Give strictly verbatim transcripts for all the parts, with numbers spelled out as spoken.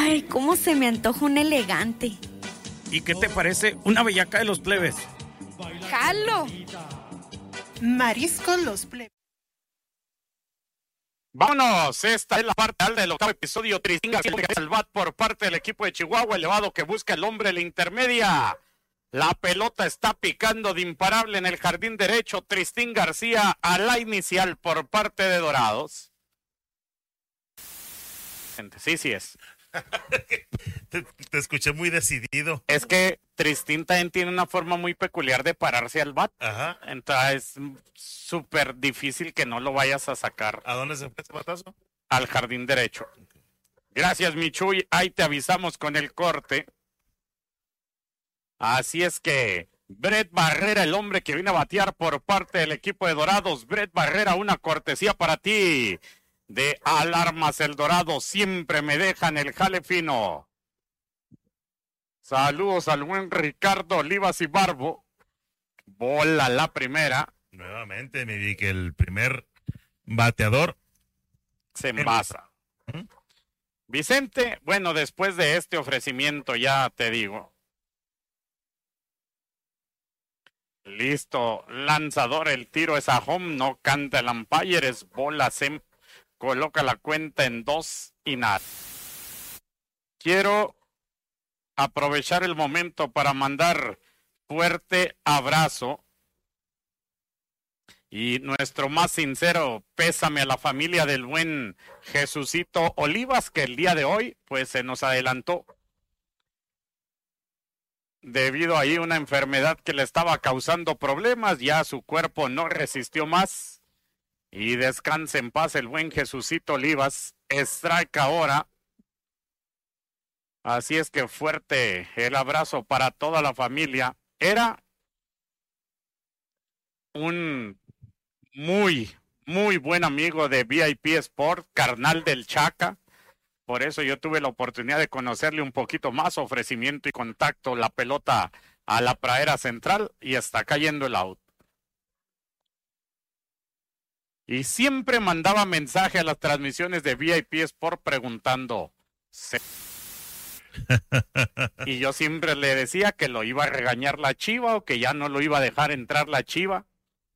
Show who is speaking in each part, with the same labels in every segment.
Speaker 1: Ay, cómo se me antoja un elegante.
Speaker 2: ¿Y qué te parece una bellaca de los plebes?
Speaker 1: ¡Jalo!
Speaker 3: Marisco los plebes.
Speaker 2: Vámonos, esta es la parte alta del octavo episodio. Tristín García al bat por parte del equipo de Chihuahua, elevado que busca el hombre en la intermedia. La pelota está picando de imparable en el jardín derecho. Tristín García a la inicial por parte de Dorados. Sí, sí es.
Speaker 4: te, te escuché muy decidido.
Speaker 2: Es que Tristín también tiene una forma muy peculiar de pararse al bat.
Speaker 4: Ajá.
Speaker 2: Entonces es súper difícil que no lo vayas a sacar.
Speaker 4: ¿A dónde se fue ese batazo?
Speaker 2: Al jardín derecho. Gracias, Michuy. Ahí te avisamos con el corte. Así es que Brett Barrera, el hombre que viene a batear por parte del equipo de Dorados. Brett Barrera, una cortesía para ti de Alarmas El Dorado. Siempre me dejan el jale fino. Saludos al buen Ricardo Olivas y Barbo. Bola la primera.
Speaker 4: Nuevamente me di que el primer bateador
Speaker 2: se envasa. ¿Mm? Vicente, bueno, después de este ofrecimiento ya te digo. Listo, lanzador, el tiro es a home, no canta el umpire, es bola, se coloca la cuenta en dos y nada. Quiero aprovechar el momento para mandar fuerte abrazo y nuestro más sincero pésame a la familia del buen Jesucito Olivas, que el día de hoy pues se nos adelantó debido a ahí una enfermedad que le estaba causando problemas. Ya su cuerpo no resistió más y descanse en paz el buen Jesucito Olivas. Strike ahora. Así es que fuerte el abrazo para toda la familia. Era un muy, muy buen amigo de V I P Sport, carnal del Chaca. Por eso yo tuve la oportunidad de conocerle un poquito más, ofrecimiento y contacto, la pelota a la pradera central y está cayendo el out. Y siempre mandaba mensaje a las transmisiones de V I P Sport preguntando. Y yo siempre le decía que lo iba a regañar la Chiva o que ya no lo iba a dejar entrar la Chiva.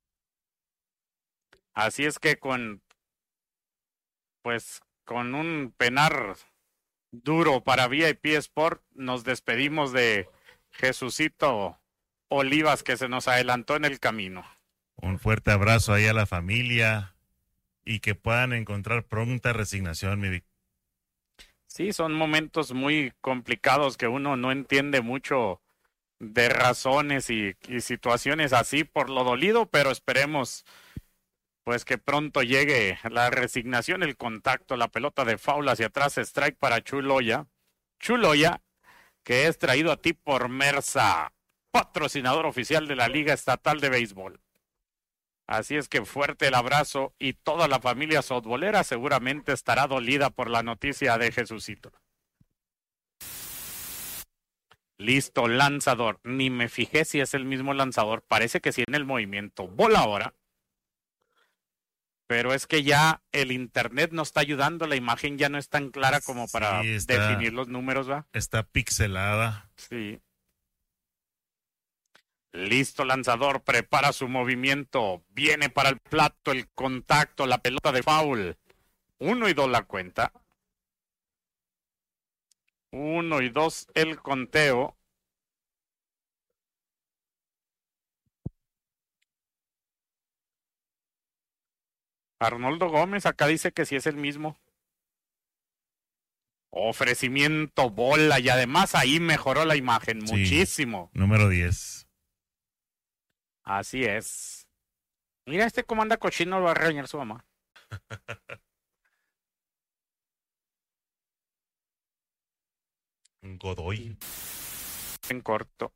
Speaker 2: Así es que con, pues, con un penar duro para V I P Sport, nos despedimos de Jesucito Olivas, que se nos adelantó en el camino.
Speaker 4: Un fuerte abrazo ahí a la familia y que puedan encontrar pronta resignación, mi Vic.
Speaker 2: Sí, son momentos muy complicados que uno no entiende mucho de razones y, y situaciones así por lo dolido, pero esperemos pues que pronto llegue la resignación, el contacto, la pelota de foul hacia atrás, strike para Chuloya. Chuloya, que es traído a ti por Mersa, patrocinador oficial de la Liga Estatal de Béisbol. Así es que fuerte el abrazo y toda la familia softbolera seguramente estará dolida por la noticia de Jesucito. Listo, lanzador. Ni me fijé si es el mismo lanzador. Parece que sí en el movimiento. Bola ahora. Pero es que ya el internet no está ayudando, la imagen ya no es tan clara como para sí, está, definir los números, ¿va?
Speaker 4: Está pixelada.
Speaker 2: Sí. Listo, lanzador, prepara su movimiento, viene para el plato, el contacto, la pelota de foul. Uno y dos la cuenta. Uno y dos el conteo. Arnoldo Gómez, acá dice que sí es el mismo. Ofrecimiento, bola, y además ahí mejoró la imagen sí, muchísimo.
Speaker 4: Número diez.
Speaker 2: Así es. Mira, este cómo anda cochino, lo va a regañar su mamá.
Speaker 4: Godoy.
Speaker 2: En corto.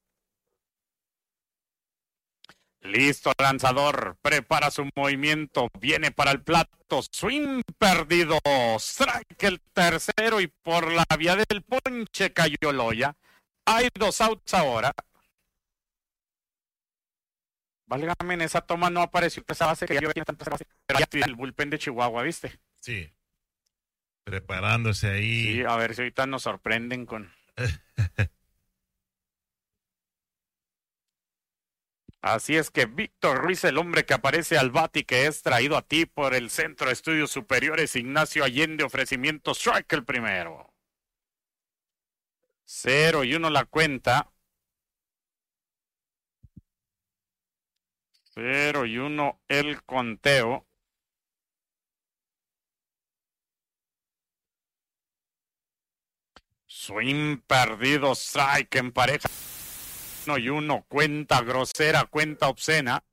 Speaker 2: Listo, lanzador, prepara su movimiento, viene para el plato, swing perdido, strike el tercero y por la vía del ponche cayó Loya. Hay dos outs ahora. Válgame, en esa toma no apareció esa base, que ya yo tenía tanta base, pero ya tiene el bullpen de Chihuahua, ¿viste?
Speaker 4: Sí. Preparándose ahí.
Speaker 2: Sí, a ver si ahorita nos sorprenden con... Así es que Víctor Ruiz, el hombre que aparece al bate y que es traído a ti por el Centro de Estudios Superiores Ignacio Allende, ofrecimiento strike el primero. Cero y uno la cuenta. Cero y uno el conteo. Swing perdido, strike en pareja. Uno y uno, cuenta grosera, cuenta obscena.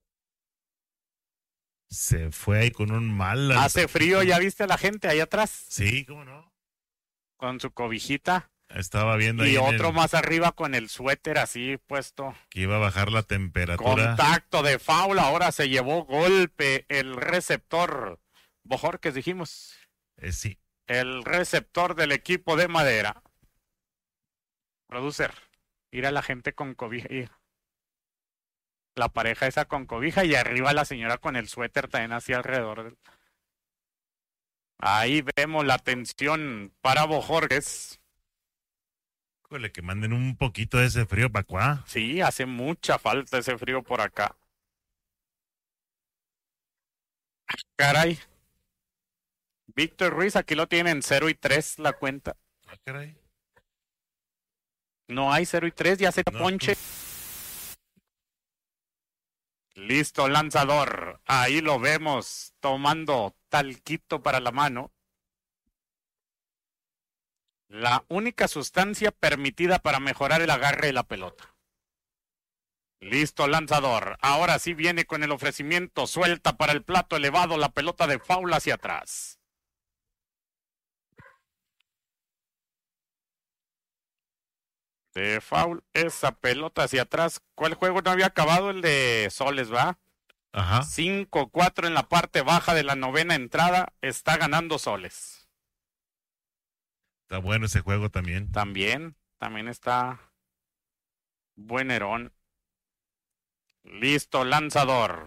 Speaker 4: Se fue ahí con un mal.
Speaker 2: Hace frío, ¿ya viste a la gente ahí atrás?
Speaker 4: Sí, ¿cómo no?
Speaker 2: Con su cobijita.
Speaker 4: Estaba viendo ahí.
Speaker 2: Y otro
Speaker 4: el...
Speaker 2: más arriba con el suéter así puesto.
Speaker 4: Que iba a bajar la temperatura.
Speaker 2: Contacto de foul, ahora se llevó golpe el receptor. Bojorquez dijimos.
Speaker 4: Eh, sí.
Speaker 2: El receptor del equipo de Madera. Producer. Ir a la gente con cobija. La pareja esa con cobija y arriba la señora con el suéter también hacia alrededor. Del... Ahí vemos la tensión para Bojorquez.
Speaker 4: Híjole, que manden un poquito de ese frío para acá.
Speaker 2: Sí, hace mucha falta ese frío por acá. Caray. Víctor Ruiz, aquí lo tienen cero y tres la cuenta.
Speaker 4: Ah, caray.
Speaker 2: No hay cero y tres, ya se
Speaker 4: No,
Speaker 2: ponche.
Speaker 4: pues...
Speaker 2: Listo, lanzador. Ahí lo vemos tomando talquito para la mano. La única sustancia permitida para mejorar el agarre de la pelota. Listo, lanzador. Ahora sí viene con el ofrecimiento. Suelta para el plato elevado la pelota de foul hacia atrás. De foul, esa pelota hacia atrás. ¿Cuál juego no había acabado? El de Soles, ¿va?
Speaker 4: Ajá.
Speaker 2: cinco cuatro en la parte baja de la novena entrada. Está ganando Soles.
Speaker 4: Está bueno ese juego también.
Speaker 2: También, también está buenerón. Listo, lanzador.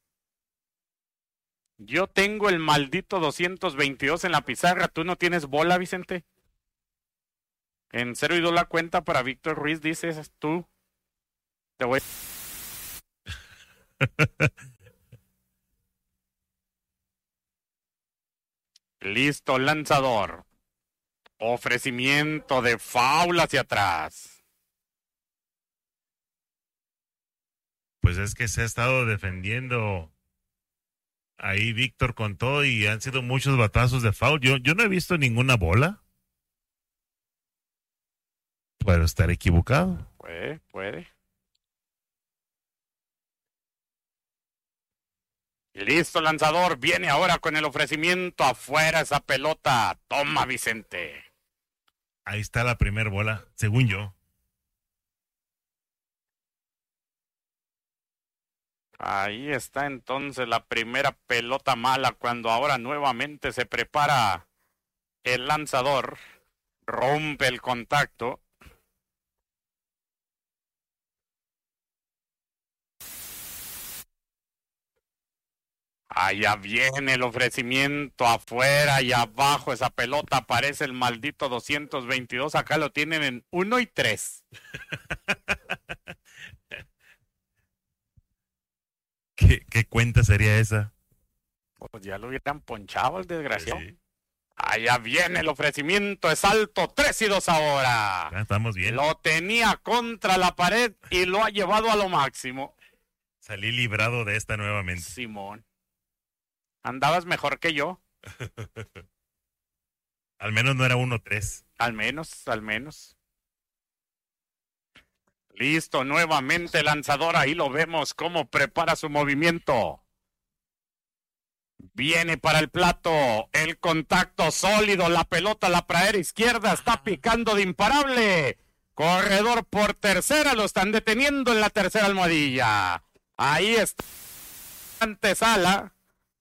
Speaker 2: Yo tengo el maldito doscientos veintidós en la pizarra. ¿Tú no tienes bola, Vicente? En cero y dos la cuenta para Víctor Ruiz, dices tú. Te voy. Listo, lanzador. Ofrecimiento de foul hacia atrás.
Speaker 4: Pues es que se ha estado defendiendo ahí Víctor con todo y han sido muchos batazos de foul. Yo, yo no he visto ninguna bola. Puedo estar equivocado.
Speaker 2: Puede, puede. Listo, lanzador. Viene ahora con el ofrecimiento afuera esa pelota. Toma, Vicente.
Speaker 4: Ahí está la primera bola, según yo.
Speaker 2: Ahí está entonces la primera pelota mala cuando ahora nuevamente se prepara el lanzador. Rompe el contacto. Allá viene el ofrecimiento afuera y abajo esa pelota aparece el maldito doscientos veintidós. Acá lo tienen en uno y tres.
Speaker 4: ¿Qué, ¿Qué cuenta sería esa?
Speaker 2: Pues ya lo hubieran ponchado el desgraciado.
Speaker 4: Sí.
Speaker 2: Allá viene el ofrecimiento, es alto, tres y dos ahora.
Speaker 4: Ya estamos bien.
Speaker 2: Lo tenía contra la pared y lo ha llevado a lo máximo.
Speaker 4: Salí librado de esta nuevamente.
Speaker 2: Simón. Andabas mejor que yo.
Speaker 4: Al menos no era uno tres.
Speaker 2: Al menos, al menos. Listo, nuevamente lanzador. Ahí lo vemos cómo prepara su movimiento. Viene para el plato. El contacto sólido. La pelota, la pradera izquierda. Está picando de imparable. Corredor por tercera. Lo están deteniendo en la tercera almohadilla. Ahí está. Antesala.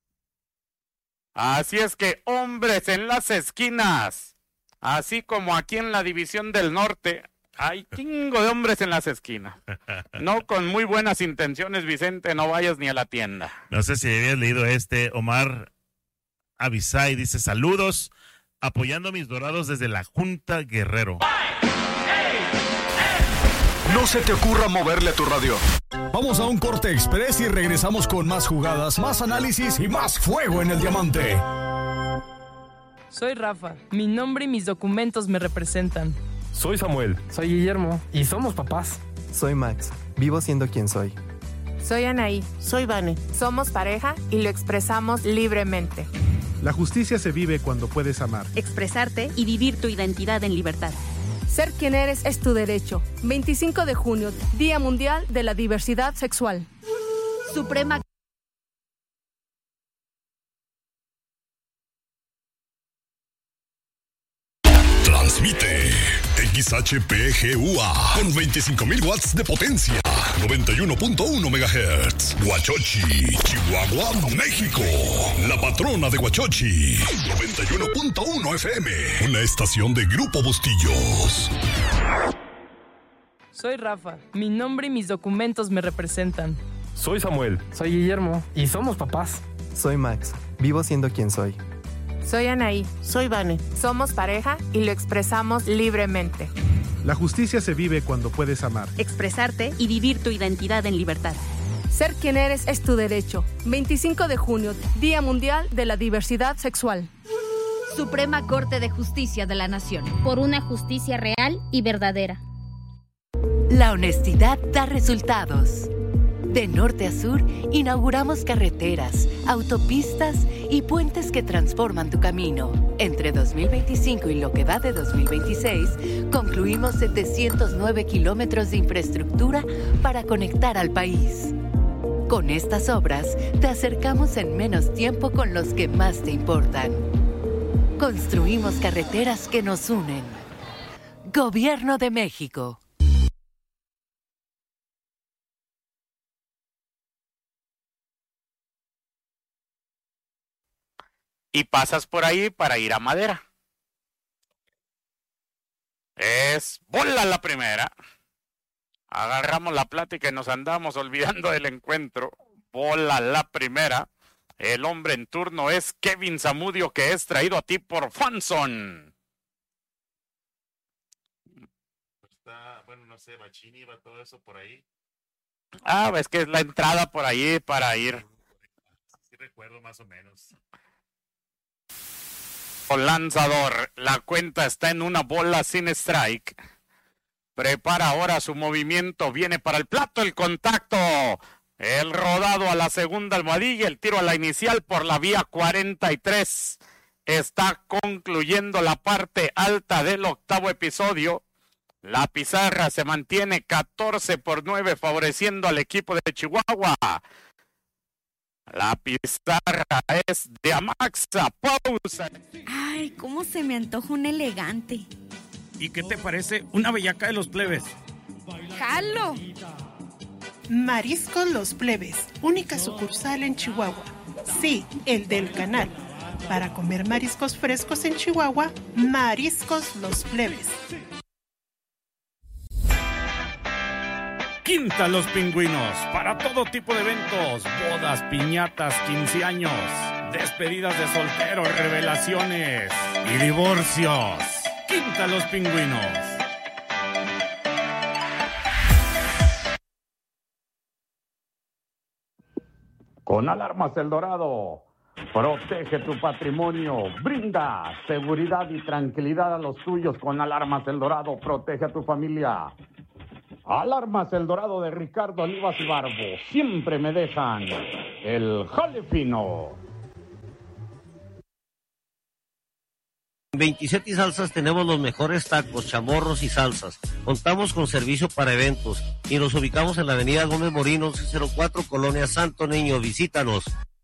Speaker 2: Así es que hombres en las esquinas, así como aquí en la división del norte, hay chingo de hombres en las esquinas. No con muy buenas intenciones, Vicente, no vayas ni a la tienda.
Speaker 4: No sé si habías leído este, Omar Avisay dice saludos apoyando a mis Dorados desde la Junta Guerrero.
Speaker 3: No se te ocurra moverle a tu radio.
Speaker 5: Vamos a un corte express y regresamos con más jugadas, más análisis y más fuego en el diamante.
Speaker 6: Soy Rafa. Mi nombre y mis documentos me representan.
Speaker 7: Soy Samuel.
Speaker 8: Soy Guillermo. Y somos papás.
Speaker 9: Soy Max. Vivo siendo quien soy.
Speaker 10: Soy Anaí.
Speaker 11: Soy Vane.
Speaker 10: Somos pareja y lo expresamos libremente.
Speaker 12: La justicia se vive cuando puedes amar.
Speaker 13: Expresarte y vivir tu identidad en libertad.
Speaker 14: Ser quien eres es tu derecho. veinticinco de junio, Día Mundial de la Diversidad Sexual.
Speaker 13: Suprema.
Speaker 15: Transmite X H P G U A con veinticinco mil watts de potencia, noventa y uno punto uno megahertz. Huachochi, Chihuahua, México. La patrona de Huachochi, noventa y uno punto uno F M. Una estación de Grupo Bustillos.
Speaker 6: Soy Rafa. Mi nombre y mis documentos me representan.
Speaker 7: Soy Samuel.
Speaker 8: Soy Guillermo. Y somos papás.
Speaker 9: Soy Max. Vivo siendo quien soy.
Speaker 10: Soy Anaí.
Speaker 11: Soy Vane.
Speaker 10: Somos pareja y lo expresamos libremente.
Speaker 12: La justicia se vive cuando puedes amar.
Speaker 13: Expresarte y vivir tu identidad en libertad.
Speaker 14: Ser quien eres es tu derecho. veinticinco de junio, Día Mundial de la Diversidad Sexual.
Speaker 13: Suprema Corte de Justicia de la Nación.
Speaker 16: Por una justicia real y verdadera.
Speaker 17: La honestidad da resultados. De norte a sur, inauguramos carreteras, autopistas y puentes que transforman tu camino. Entre dos mil veinticinco y lo que va de dos mil veintiséis, concluimos setecientos nueve kilómetros de infraestructura para conectar al país. Con estas obras, te acercamos en menos tiempo con los que más te importan. Construimos carreteras que nos unen. Gobierno de México.
Speaker 2: Y pasas por ahí para ir a Madera. Es bola la primera. Agarramos la plática y nos andamos olvidando del encuentro. Bola la primera. El hombre en turno es Kevin Zamudio, que es traído a ti por Fanson.
Speaker 4: Está, bueno, no sé, Bachini va todo eso por ahí.
Speaker 2: Ah, ves que es la entrada por ahí para ir.
Speaker 4: Sí recuerdo más o menos.
Speaker 2: Lanzador, la cuenta está en una bola sin strike. Prepara ahora su movimiento, viene para el plato, el contacto. El rodado a la segunda almohadilla, el tiro a la inicial por la vía cuarenta y tres. Está concluyendo la parte alta del octavo episodio. La pizarra se mantiene catorce por nueve favoreciendo al equipo de Chihuahua. La pizarra es de Amaxa. Pausa.
Speaker 1: Ay, cómo se me antoja un elegante.
Speaker 2: ¿Y qué te parece una bellaca de los plebes?
Speaker 1: ¡Jalo!
Speaker 11: Mariscos Los Plebes, única sucursal en Chihuahua. Sí, el del canal. Para comer mariscos frescos en Chihuahua, Mariscos Los Plebes.
Speaker 2: Quinta Los Pingüinos, para todo tipo de eventos, bodas, piñatas, quince años, despedidas de solteros, revelaciones y divorcios. Quinta Los Pingüinos.
Speaker 18: Con Alarmas El Dorado, protege tu patrimonio, brinda seguridad y tranquilidad a los tuyos. Con Alarmas El Dorado, protege a tu familia. Alarmas El Dorado de Ricardo Olivas y Barbo, siempre me dejan el jale fino.
Speaker 19: En veintisiete y Salsas tenemos los mejores tacos, chamorros y salsas. Contamos con servicio para eventos y nos ubicamos en la avenida Gómez Morín once cero cuatro, Colonia Santo Niño. Visítanos.